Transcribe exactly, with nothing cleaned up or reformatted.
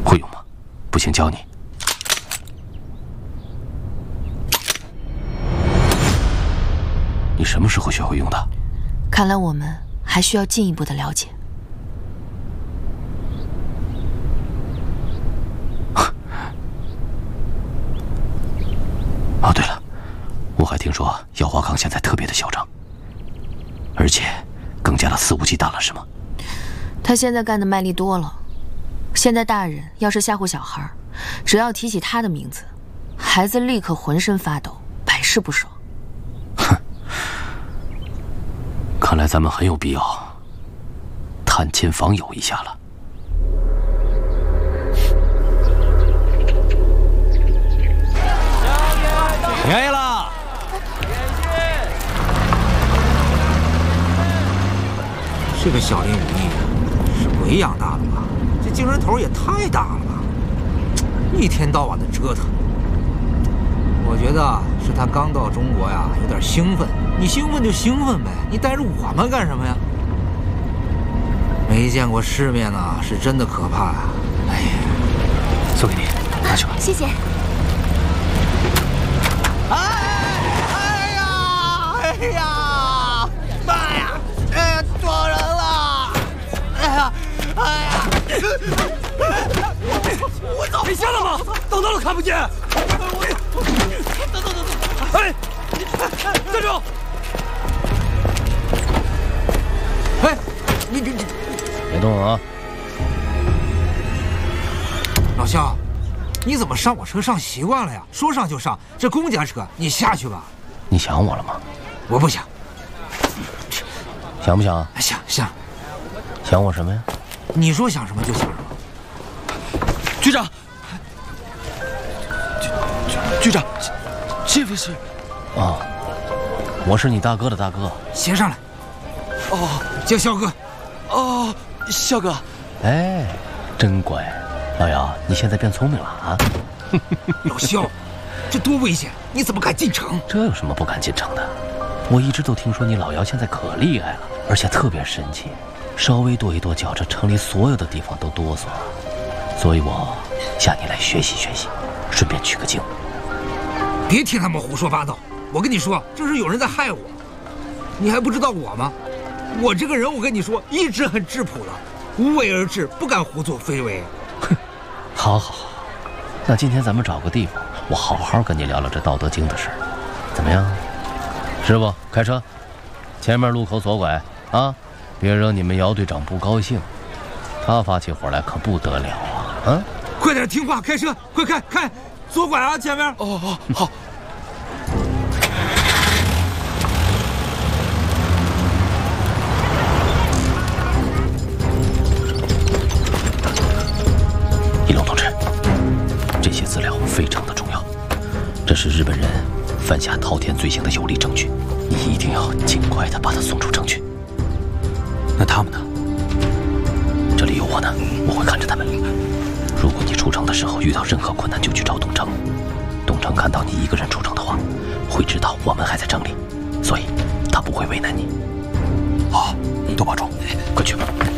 会用吗？不信教你。你什么时候学会用的？ 看来我们还需要进一步的了解。 哦，对了，我还听说姚华康现在特别的嚣张，而且更加的肆无忌惮了，是吗？ 他现在干的卖力多了。现在大人要是吓唬小孩，只要提起他的名字，孩子立刻浑身发抖，百试不爽。 哼，看来咱们很有必要探亲访友一下了。 便宜了！ 这个小林武艺是鬼养大的吧？这精神头也太大了吧！一天到晚的折腾，我觉得是他刚到中国呀，有点兴奋。你兴奋就兴奋呗，你带着我们干什么呀？没见过世面呢，是真的可怕呀！哎呀， 送给你，拿去吧。 谢谢。 哎哎呀哎呀！妈呀！哎呀，撞人了！哎呀哎呀！我操！你瞎了吗？等到了看不见。等等等等！哎，站住！ 哎，你你你， 别动啊！ 老肖，你怎么上我车上习惯了呀？说上就上，这公家车，你下去吧。 你想我了吗？ 我不想。 想不想？ 想想。 想我什么呀？ 你说想什么就想什么。 局长，局局长，这位是？ 哦，我是你大哥的大哥。 先上来。 哦， 叫肖哥。 哦，肖哥。 哎，真乖。老姚，你现在变聪明了啊！ 老肖，这多危险！你怎么敢进城？ 这有什么不敢进城的？我一直都听说你老姚现在可厉害了，而且特别神奇，稍微跺一跺脚，这城里所有的地方都哆嗦。所以我向你来学习学习，顺便取个经。 别听他们胡说八道！我跟你说，这是有人在害我。你还不知道我吗？我这个人，我跟你说，一直很质朴的，无为而治，不敢胡作非为。 哼，好好好，那今天咱们找个地方，我好好跟你聊聊这《道德经》的事儿，怎么样？师傅，开车，前面路口左拐啊，别惹你们姚队长不高兴，他发起火来可不得了啊！啊， 快点听话，开车，快开开，左拐啊，前面。 哦哦，好。 一龙同志，这些资料非常的重要，这是日本人犯下滔天罪行的有力证据，你一定要尽快的把他送出城去。 那他们呢？ 这里有我呢，我会看着他们。如果你出城的时候遇到任何困难，就去找董成。董成看到你一个人出城的话，会知道我们还在城里，所以他不会为难你。 好，多保重， 快去吧。